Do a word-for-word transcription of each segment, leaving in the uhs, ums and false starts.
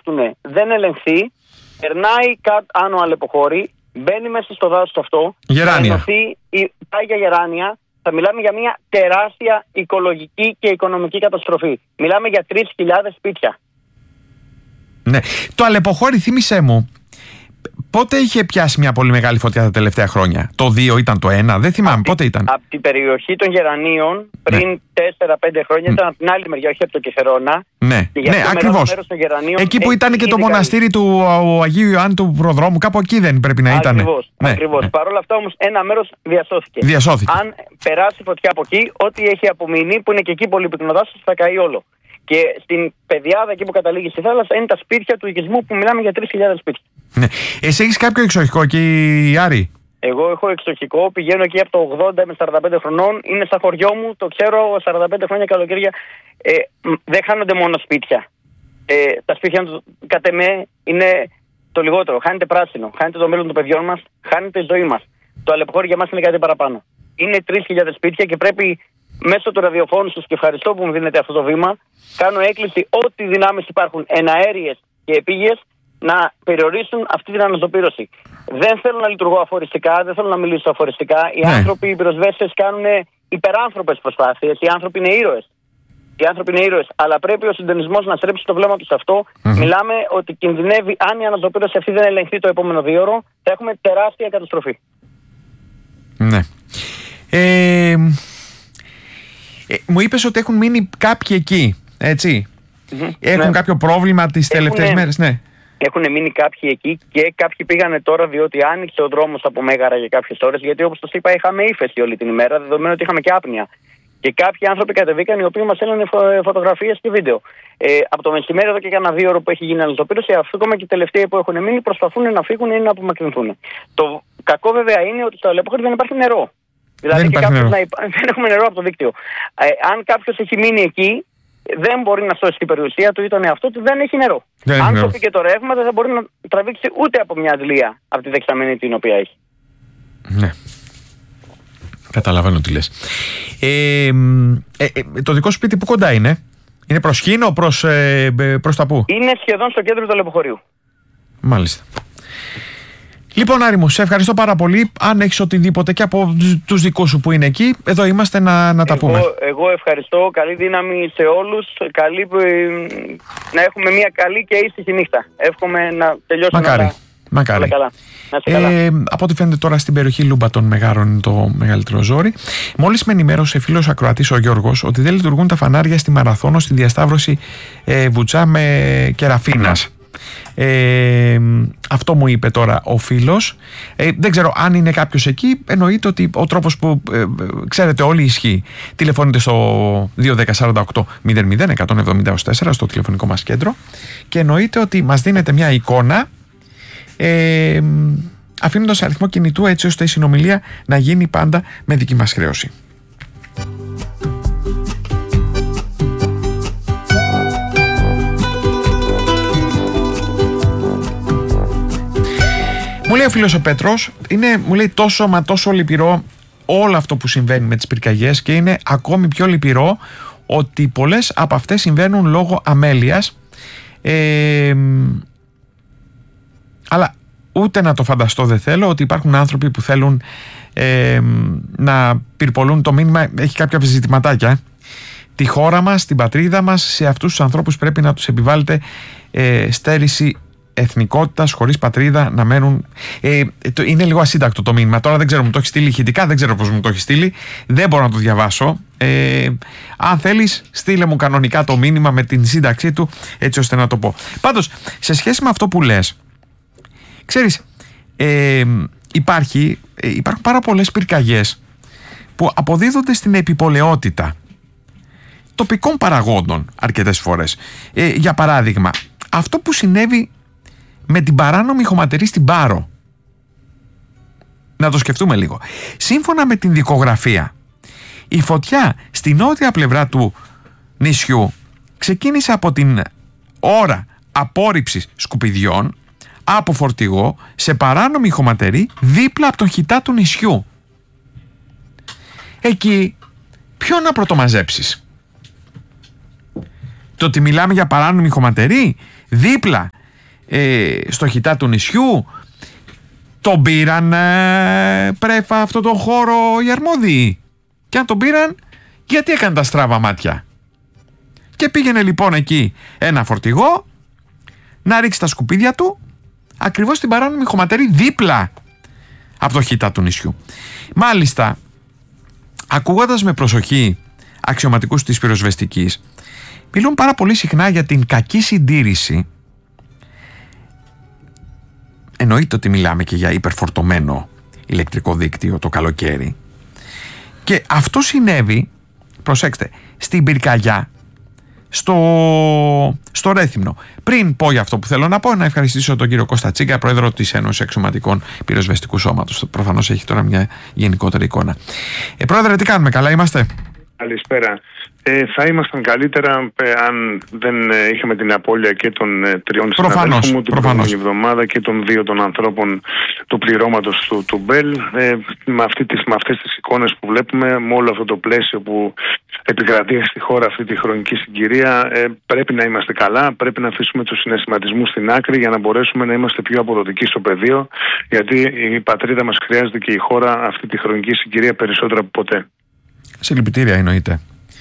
πέφτουν δεν ελεγχθεί, περνάει κάτω άνω αλεποχώρη, μπαίνει μέσα στο δάσος αυτό, Γεράνια. ενωθεί, πάει για γεράνια. Θα μιλάμε για μια τεράστια οικολογική και οικονομική καταστροφή. Μιλάμε για τρεις χιλιάδες σπίτια. Ναι. Το αλεποχώρη, θύμισέ μου, πότε είχε πιάσει μια πολύ μεγάλη φωτιά τα τελευταία χρόνια? Το δύο ήταν, το ένα, δεν θυμάμαι, από πότε ήταν? Από την περιοχή των Γερανίων, πριν ναι. τέσσερα πέντε χρόνια, ήταν από την άλλη μεριά, όχι από το Κεφερόνα. Ναι, ναι, ακριβώς. Εκεί που ήταν και το μοναστήρι του Αγίου Ιωάννη του Προδρόμου, κάπου εκεί δεν πρέπει να ήταν? Ακριβώς. Ναι, ακριβώς. ναι. Παρ' όλα αυτά όμως ένα μέρος διασώθηκε. Διασώθηκε. Αν περάσει φωτιά από εκεί, ό,τι έχει απομείνει, που είναι και εκεί πολύ πυκνό δάσος, θα καεί όλο. Και στην πεδιάδα εκεί που καταλήγει στη θάλασσα είναι τα σπίτια του οικισμού, που μιλάμε για τρεις χιλιάδες σπίτια. Ναι. Εσύ έχεις κάποιο εξοχικό εκεί, Άρη? Εγώ έχω εξοχικό, πηγαίνω εκεί από το ογδόντα με σαράντα πέντε χρονών. Είναι στα χωριό μου, το ξέρω, σαράντα πέντε χρόνια καλοκαίρια. Ε, δεν χάνονται μόνο σπίτια. Ε, τα σπίτια του, κατ' εμέ, είναι το λιγότερο. Χάνεται πράσινο, χάνεται το μέλλον των παιδιών μας, χάνεται η ζωή μας. Το αλεποχώρι για μας είναι κάτι παραπάνω. Είναι τρεις χιλιάδες σπίτια και πρέπει μέσω του ραδιοφώνου σας, και ευχαριστώ που μου δίνετε αυτό το βήμα, κάνω έκκληση ό,τι δυνάμεις υπάρχουν εναέριες και επίγειες να περιορίσουν αυτή την αναζωπήρωση. Δεν θέλω να λειτουργώ αφοριστικά, δεν θέλω να μιλήσω αφοριστικά. Οι ναι. άνθρωποι, οι πυροσβέστες κάνουν υπεράνθρωπες προσπάθειες. Οι άνθρωποι είναι ήρωες. Οι άνθρωποι είναι ήρωες. Αλλά πρέπει ο συντονισμός να στρέψει το βλέμμα του σε αυτό. Mm-hmm. Μιλάμε ότι κινδυνεύει, αν η αναζωπήρωση αυτή δεν ελεγχθεί το επόμενο δίωρο, θα έχουμε τεράστια καταστροφή. Ναι. Ε, ε, μου είπες ότι έχουν μείνει κάποιοι εκεί, έτσι. Mm-hmm. Έχουν ναι. κάποιο πρόβλημα τις τελευταίες Έχουνε... μέρες, ναι. Έχουν μείνει κάποιοι εκεί και κάποιοι πήγανε τώρα, διότι άνοιξε ο δρόμος από Μέγαρα για κάποιες ώρες. Γιατί όπως το είπα, είχαμε ύφεση όλη την ημέρα, δεδομένου ότι είχαμε και άπνοια. Και κάποιοι άνθρωποι κατεβήκαν, οι οποίοι μας έλανε φω, φωτογραφίες και βίντεο. Ε, από το μεσημέρι, εδώ και κάνα δύο ώρο που έχει γίνει αναζωπήρωση, ακόμα και οι τελευταίοι που έχουν μείνει προσπαθούν να φύγουν ή να απομακρυνθούν. Το κακό βέβαια είναι ότι στο αλεποχώρι δεν υπάρχει νερό. Δηλαδή δεν, και υπάρχει νερό. Να υπά... δεν έχουμε νερό από το δίκτυο. Ε, αν κάποιος έχει μείνει εκεί, δεν μπορεί να σώσει την περιουσία του ή τον εαυτό του, δεν έχει νερό. Δεν Αν νερό. κοπεί και το ρεύμα, δεν θα μπορεί να τραβήξει ούτε από μια αντλία από τη δεξαμενή την οποία έχει. Ναι. Καταλαβαίνω τι λες. Ε, ε, ε, το δικό σου σπίτι που κοντά είναι? Είναι προς Χήνο, προς, ε, προς τα πού? Είναι σχεδόν στο κέντρο του αλεποχωρίου. Μάλιστα. Λοιπόν, Άρη μου, σε ευχαριστώ πάρα πολύ. Αν έχεις οτιδήποτε και από τους δικούς σου που είναι εκεί, εδώ είμαστε να, να τα εγώ, πούμε. Εγώ ευχαριστώ. Καλή δύναμη σε όλους. Καλή, να έχουμε μια καλή και ήσυχη νύχτα. Εύχομαι να τελειώσουμε Μακάρι. όλα, Μακάρι. όλα καλά. Ε, από ό,τι φαίνεται τώρα στην περιοχή Λούμπα των Μεγάρων είναι το μεγαλύτερο ζόρι. Μόλις με ενημέρωσε φίλος ακροατής ο Γιώργος ότι δεν λειτουργούν τα φανάρια στη Μαραθώνο στη διασταύρωση ε, Βουτσά με Κεραφίνας. Ε, αυτό μου είπε τώρα ο φίλος. ε, Δεν ξέρω αν είναι κάποιος εκεί. Εννοείται ότι ο τρόπος που ε, ξέρετε όλοι ισχύει. Τηλεφωνείτε στο δύο ένα μηδέν σαράντα οκτώ μηδέν μηδέν εκατόν εβδομήντα τέσσερα στο τηλεφωνικό μας κέντρο και εννοείται ότι μας δίνετε μια εικόνα ε, αφήνοντας αριθμό κινητού έτσι ώστε η συνομιλία να γίνει πάντα με δική μας χρέωση. Μου λέει ο φίλος ο Πέτρος, είναι, μου λέει τόσο μα τόσο λυπηρό όλο αυτό που συμβαίνει με τις πυρκαγιές και είναι ακόμη πιο λυπηρό ότι πολλές από αυτές συμβαίνουν λόγω αμέλειας, ε, αλλά ούτε να το φανταστώ δεν θέλω ότι υπάρχουν άνθρωποι που θέλουν ε, να πυρπολούν το μήνυμα, έχει κάποια ζητηματάκια. Τη χώρα μας, την πατρίδα μας, σε αυτούς τους ανθρώπους πρέπει να τους επιβάλλεται ε, στέρηση εθνικότητας, χωρίς πατρίδα να μένουν. Ε, το, είναι λίγο ασύντακτο το μήνυμα. Τώρα δεν ξέρω, μου το έχει στείλει ηχητικά, δεν ξέρω πώς μου το έχει στείλει. Δεν μπορώ να το διαβάσω. Ε, αν θέλεις, στείλε μου κανονικά το μήνυμα με την σύνταξή του, έτσι ώστε να το πω. Πάντως, σε σχέση με αυτό που λες, ξέρεις, ε, υπάρχει, ε, υπάρχουν πάρα πολλές πυρκαγιές που αποδίδονται στην επιπολαιότητα τοπικών παραγόντων αρκετές φορές. Ε, για παράδειγμα, αυτό που συνέβη με την παράνομη χωματερή στην Πάρο. Να το σκεφτούμε λίγο. Σύμφωνα με την δικογραφία, η φωτιά στη νότια πλευρά του νησιού ξεκίνησε από την ώρα απόρριψης σκουπιδιών από φορτηγό σε παράνομη χωματερή δίπλα από τον χιτά του νησιού. Εκεί ποιο να πρωτομαζέψεις? Το ότι μιλάμε για παράνομη χωματερή, δίπλα ε, στο χιτά του νησιού. Τον πήραν ε, πρέφα αυτό το χώρο οι αρμόδιοι. Και αν τον πήραν, γιατί έκανε τα στράβα μάτια? Και πήγαινε λοιπόν εκεί ένα φορτηγό να ρίξει τα σκουπίδια του ακριβώς στην παράνομη χωματερή δίπλα από το χιτά του νησιού. Μάλιστα, ακούγοντας με προσοχή αξιωματικούς της πυροσβεστικής, μιλούν πάρα πολύ συχνά για την κακή συντήρηση. Εννοείται ότι μιλάμε και για υπερφορτωμένο ηλεκτρικό δίκτυο το καλοκαίρι. Και αυτό συνέβη, προσέξτε, στην πυρκαγιά στο, στο Ρέθυμνο. Πριν πω για αυτό που θέλω να πω, να ευχαριστήσω τον κύριο Κώστα Τσίγκα, πρόεδρο της Ένωσης Αξιωματικών Πυροσβεστικού Σώματος. Προφανώς έχει τώρα μια γενικότερη εικόνα. Ε, πρόεδρε, τι κάνουμε, καλά είμαστε? Καλησπέρα. Ε, θα ήμασταν καλύτερα ε, αν δεν ε, είχαμε την απώλεια και των ε, τριών συναδέλφων μου την προηγούμενη εβδομάδα και των δύο των ανθρώπων του πληρώματος του, του Μπέλ. Ε, με, αυτή τις, με αυτές τις εικόνες που βλέπουμε, με όλο αυτό το πλαίσιο που επικρατεί στη χώρα αυτή τη χρονική συγκυρία, ε, πρέπει να είμαστε καλά, πρέπει να αφήσουμε τους συναισθηματισμούς στην άκρη για να μπορέσουμε να είμαστε πιο αποδοτικοί στο πεδίο, γιατί η πατρίδα μας χρειάζεται και η χώρα αυτή τη χρονική συγκυρία περισσότερο από ποτέ. Συλληπιτήρια εννοείται.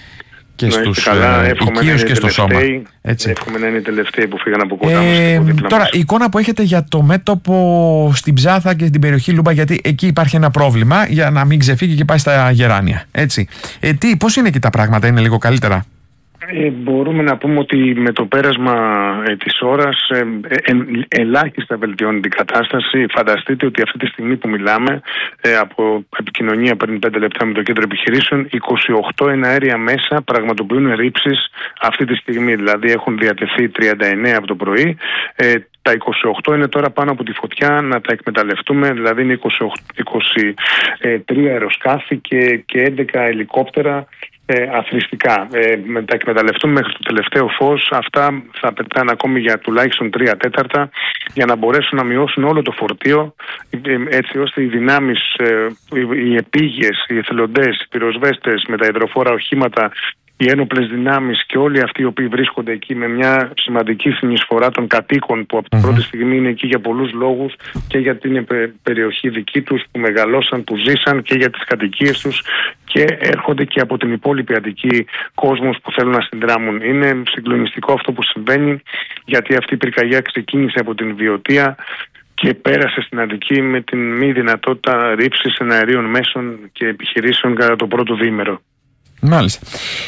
Και στους οικείους και στο σώμα. Έτσι. Εύχομαι να είναι οι τελευταίοι που φύγαν από κοντά ε, μας. Τώρα, μας. Η εικόνα που έχετε για το μέτωπο στην Ψάθα και στην περιοχή Λούμπα, γιατί εκεί υπάρχει ένα πρόβλημα για να μην ξεφύγει και πάει στα Γεράνια. Έτσι. Ε, τι, πώς είναι εκεί τα πράγματα, είναι λίγο καλύτερα? Ε, μπορούμε να πούμε ότι με το πέρασμα ε, της ώρας ε, ε, ε, ελάχιστα βελτιώνει την κατάσταση. Φανταστείτε ότι αυτή τη στιγμή που μιλάμε, ε, από επικοινωνία πριν πέντε λεπτά με το κέντρο επιχειρήσεων, είκοσι οκτώ εναέρια μέσα πραγματοποιούν ρήψεις αυτή τη στιγμή. Δηλαδή έχουν διατεθεί τριάντα εννέα από το πρωί. Ε, τα είκοσι οκτώ είναι τώρα πάνω από τη φωτιά να τα εκμεταλλευτούμε, δηλαδή είναι είκοσι οκτώ, είκοσι τρία αεροσκάφη και, και έντεκα ελικόπτερα. Ε, αθρηστικά. Ε, με τα εκμεταλλευτούμε μέχρι το τελευταίο φως. Αυτά θα πετάνε ακόμη για τουλάχιστον τρία τέταρτα για να μπορέσουν να μειώσουν όλο το φορτίο, ε, έτσι ώστε οι δυνάμεις, ε, οι, οι επίγειες, οι εθελοντές, οι πυροσβέστες με τα υδροφόρα οχήματα, οι ένοπλες δυνάμεις και όλοι αυτοί οι οποίοι βρίσκονται εκεί με μια σημαντική συνεισφορά των κατοίκων που από την πρώτη στιγμή είναι εκεί για πολλούς λόγους, και για την περιοχή δική τους που μεγαλώσαν, που ζήσαν, και για τις κατοικίες τους, και έρχονται και από την υπόλοιπη Αττική κόσμος που θέλουν να συνδράμουν. Είναι συγκλονιστικό αυτό που συμβαίνει, γιατί αυτή η πυρκαγιά ξεκίνησε από την Βιωτία και πέρασε στην Αττική με την μη δυνατότητα ρήψης εναερίων μέσων και επιχειρήσεων κατά το πρώτο διήμερο. Μάλιστα.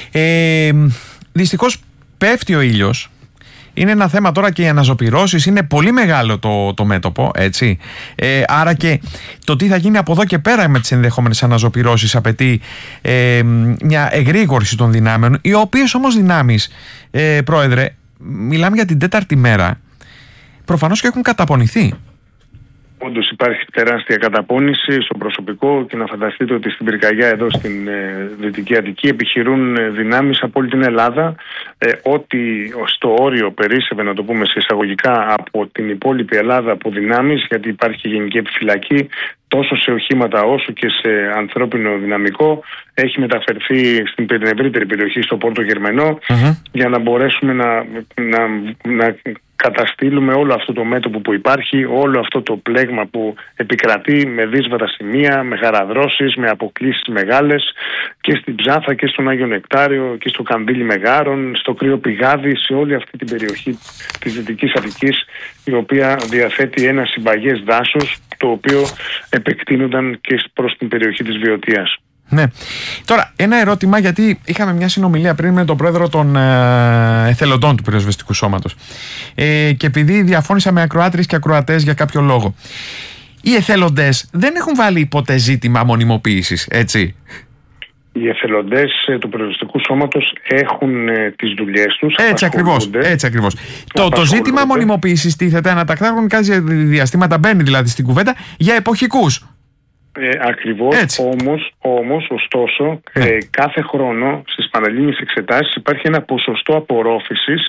Ε, δυστυχώς πέφτει ο ήλιος. Είναι ένα θέμα τώρα και οι αναζωπυρώσεις. Είναι πολύ μεγάλο το, το μέτωπο, έτσι. Ε, άρα και το τι θα γίνει από εδώ και πέρα με τις ενδεχόμενες αναζωπυρώσεις απαιτεί ε, μια εγρήγορση των δυνάμεων, οι οποίες όμως δυνάμεις, ε, πρόεδρε, μιλάμε για την τέταρτη μέρα, προφανώς και έχουν καταπονηθεί. Όντως υπάρχει τεράστια καταπώνηση στο προσωπικό, και να φανταστείτε ότι στην πυρκαγιά εδώ στην ε, Δυτική Αττική επιχειρούν ε, δυνάμεις από όλη την Ελλάδα. Ε, ό,τι στο όριο περίσσευε, να το πούμε σε εισαγωγικά, από την υπόλοιπη Ελλάδα από δυνάμεις, γιατί υπάρχει γενική επιφυλακή τόσο σε οχήματα όσο και σε ανθρώπινο δυναμικό, έχει μεταφερθεί στην ευρύτερη περιοχή, στο Πόρτο Γερμενό, mm-hmm. για να μπορέσουμε να, να, να καταστήλουμε όλο αυτό το μέτωπο που υπάρχει, όλο αυτό το πλέγμα που επικρατεί, με δύσβατα σημεία, με χαραδρώσεις, με αποκλίσεις μεγάλες, και στην Ψάθα και στον Άγιο Νεκτάριο και στο Κανδύλι Μεγάρων, στο Κρύο Πηγάδι, σε όλη αυτή την περιοχή της Δυτικής Αττικής, η οποία διαθέτει ένα συμπαγές δάσος, το οποίο επεκτείνονταν και προς την περιοχή της Βιωτίας. Ναι. Τώρα, ένα ερώτημα, γιατί είχαμε μια συνομιλία πριν με τον πρόεδρο των ε, εθελοντών του Πυροσβεστικού Σώματος, ε, και επειδή διαφώνησα με ακροάτριες και ακροατές για κάποιο λόγο, οι εθελοντές δεν έχουν βάλει ποτέ ζήτημα μονιμοποίησης, έτσι? Οι εθελοντές του Πυροσβεστικού Σώματος έχουν ε, τις δουλειές τους. Έτσι ακριβώς. Έτσι ακριβώς. Το, το ζήτημα μονιμοποίησης τίθεται ανατακτά χρονικά διαστήματα, μπαίνει δηλαδή στην κουβέντα, για εποχικούς. Ε, ακριβώς, όμως, όμως, ωστόσο, ε. Ε, κάθε χρόνο στις πανελλήνιες εξετάσεις υπάρχει ένα ποσοστό απορρόφησης,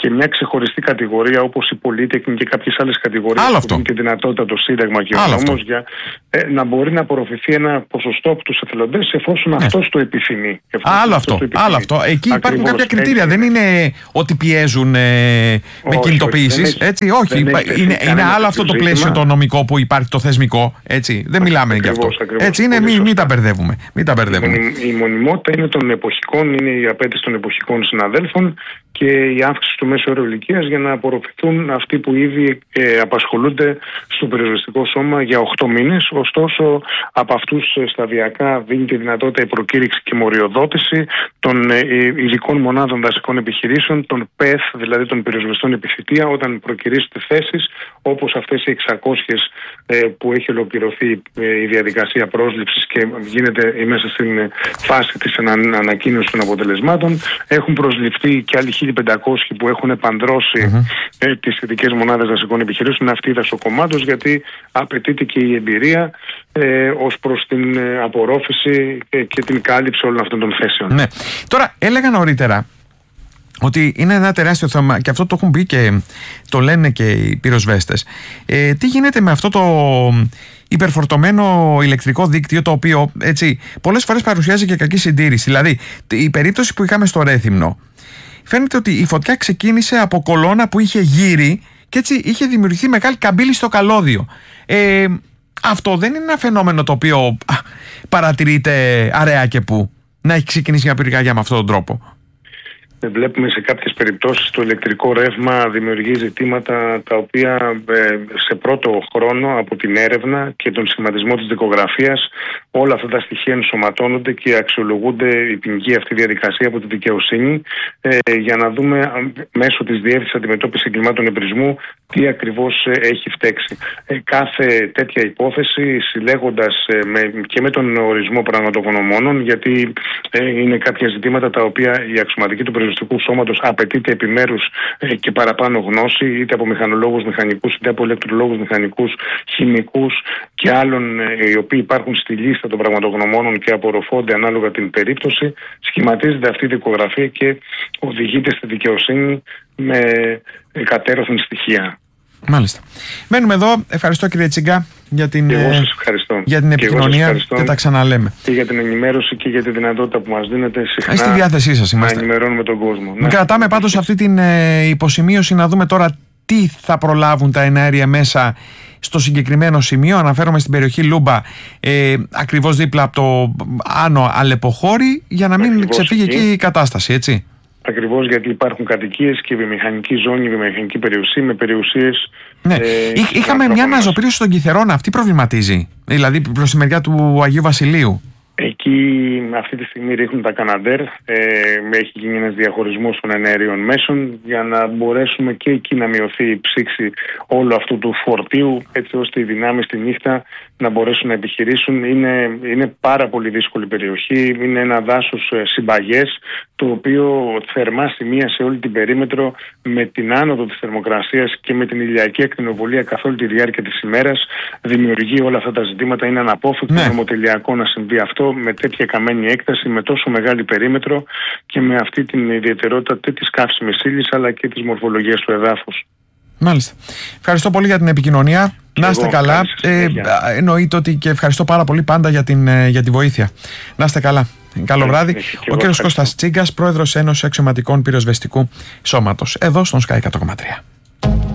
και μια ξεχωριστή κατηγορία όπως η πολίτεκνη και κάποιες άλλες κατηγορίες Άλλο που αυτό. δίνουν και δυνατότητα το Σύνταγμα και ο νόμος για ε, να μπορεί να απορροφηθεί ένα ποσοστό από τους εθελοντές εφόσον ναι. αυτός το επιθυμεί. Άλλο αυτό, άλλο αυτό. Εκεί Ακριβώς, υπάρχουν κάποια κριτήρια. Έτσι. Δεν είναι ότι πιέζουν ε, με κινητοποιήσεις. Έτσι, όχι. Είναι, είναι άλλο αυτό το πλαίσιο το νομικό που υπάρχει, το θεσμικό. Έτσι. Δεν μιλάμε για αυτό. Ακριβώς, έτσι είναι, μην μη τα μπερδεύουμε. Μην τα μπερδεύουμε. Η, η μονιμότητα είναι των εποχικών, είναι η απέτηση των εποχικών συναδέλφων και η αύξηση του μέσου όρου ηλικίας για να απορροφηθούν αυτοί που ήδη ε, απασχολούνται στο πυροσβεστικό σώμα για οκτώ μήνες. Ωστόσο, από αυτούς ε, σταδιακά δίνει τη δυνατότητα η προκήρυξη και μοριοδότηση των ε, ειδικών μονάδων δασικών επιχειρήσεων, των ΠΕΘ, δηλαδή των πυροσβεστών επιθετεία, όταν προκηρύσσονται θέσεις όπως αυτές οι εξακόσιες ε, που έχει ολοκληρωθεί ε, η διαδικασία πρόσληψης και γίνεται μέσα στην φάση της ανα, ανακοίνωσης των αποτελεσμάτων. Έχουν προσληφθεί και άλλοι χίλια πεντακόσιοι που έχουν επανδρώσει mm-hmm. ε, τις ειδικές μονάδες δασικών επιχειρήσεων, αυτή η δασοκομάντος, γιατί απαιτείται και η εμπειρία ε, ως προς την ε, απορρόφηση ε, και την κάλυψη όλων αυτών των θέσεων. Ναι. Τώρα, έλεγα νωρίτερα ότι είναι ένα τεράστιο θέμα και αυτό το έχουν πει και το λένε και οι πυροσβέστες. Ε, τι γίνεται με αυτό το υπερφορτωμένο ηλεκτρικό δίκτυο, το οποίο έτσι πολλές φορές παρουσιάζει και κακή συντήρηση. Δηλαδή, η περίπτωση που είχαμε στο Ρέθυμνο, φαίνεται ότι η φωτιά ξεκίνησε από κολόνα που είχε γύρει και έτσι είχε δημιουργηθεί μεγάλη καμπύλη στο καλώδιο. Ε, αυτό δεν είναι ένα φαινόμενο το οποίο α, παρατηρείται αραιά και που να έχει ξεκινήσει μια πυρκαγιά με αυτόν τον τρόπο. Βλέπουμε σε κάποιες περιπτώσεις το ηλεκτρικό ρεύμα δημιουργεί ζητήματα τα οποία ε, σε πρώτο χρόνο από την έρευνα και τον σχηματισμό της δικογραφίας όλα αυτά τα στοιχεία ενσωματώνονται και αξιολογούνται η ποινική αυτή διαδικασία από τη δικαιοσύνη ε, για να δούμε μέσω της Διεύθυνσης Αντιμετώπισης Εγκλημάτων Εμπρισμού τι ακριβώς ε, έχει φταίξει. Ε, κάθε τέτοια υπόθεση συλλέγοντας ε, με, και με τον ορισμό πραγματογνωμόνων, γιατί ε, είναι κάποια ζητήματα τα οποία η αξιωματική του πυροσβεστικού σώματος απαιτείται επιμέρους ε, και παραπάνω γνώση, είτε από μηχανολόγους μηχανικούς, είτε από ηλεκτρολόγους μηχανικούς, χημικούς και άλλων ε, οι οποίοι υπάρχουν στη λίστα των πραγματογνωμόνων και απορροφώνται ανάλογα την περίπτωση. Σχηματίζεται αυτή η δικογραφία και οδηγείται στη δικαιοσύνη με κατέρωθεν στοιχεία. Μάλιστα. Μένουμε εδώ. Ευχαριστώ, κύριε Τσίγκα, για την, για την επικοινωνία και, και τα ξαναλέμε. Και για την ενημέρωση και για τη δυνατότητα που μας δίνετε συχνά στη διάθεσή σας είμαστε. Να ενημερώνουμε τον κόσμο. Να κρατάμε πάντως αυτή την ε, υποσημείωση να δούμε τώρα τι θα προλάβουν τα εναέρια μέσα στο συγκεκριμένο σημείο. Αναφέρομαι στην περιοχή Λούμπα, ε, ακριβώς δίπλα από το Άνω Αλεποχώρη, για να μην ακριβώς ξεφύγει εκεί η κατάσταση, έτσι. Ακριβώς, γιατί υπάρχουν κατοικίες και βιομηχανική ζώνη, βιομηχανική περιουσία με περιουσίες. Ναι. Ε, Είχαμε μια αναζωπήρωση των Κιθερών, αυτή προβληματίζει. Δηλαδή προς τη μεριά του Αγίου Βασιλείου. Εκεί αυτή τη στιγμή ρίχνουν τα Καναντέρ, ε, έχει γίνει ένας διαχωρισμός των εναέριων μέσων για να μπορέσουμε και εκεί να μειωθεί η ψήξη όλου αυτού του φορτίου, έτσι ώστε οι δυνάμεις τη νύχτα να μπορέσουν να επιχειρήσουν. Είναι, είναι πάρα πολύ δύσκολη περιοχή, είναι ένα δάσος συμπαγές, το οποίο θερμά σημεία σε όλη την περίμετρο με την άνοδο της θερμοκρασίας και με την ηλιακή ακτινοβολία καθ' όλη τη διάρκεια της ημέρας δημιουργεί όλα αυτά τα ζητήματα. Είναι αναπόφευκτο, ναι, νομοτελειακό να συμβεί αυτό με τέτοια καμένη έκταση, με τόσο μεγάλη περίμετρο και με αυτή την ιδιαιτερότητα της καύσιμης ύλης αλλά και της μορφολογίας του εδάφους. Μάλιστα. Ευχαριστώ πολύ για την επικοινωνία. Να είστε καλά. Ε, εννοείται ότι και ευχαριστώ πάρα πολύ πάντα για, την, για τη βοήθεια. Να είστε καλά. Καλό βράδυ. Ο κύριος Κώστας Τσίγκας, πρόεδρος Ένωσης Αξιωματικών Πυροσβεστικού Σώματος, εδώ στον Sky εκατό κόμμα τρία.